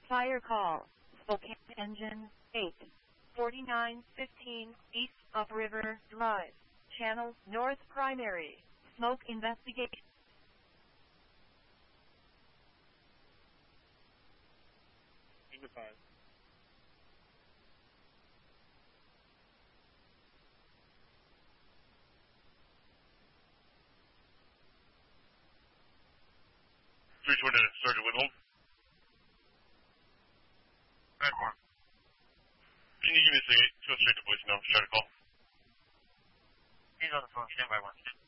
Fire call. Spokane engine 8. 4915 east of River Drive. Channel north primary. Smoke investigation. Into 5. Sergeant Whithold. Can you give me a second? Go straight to voicemail. I'm trying to call. He's on the phone. Stand by 1.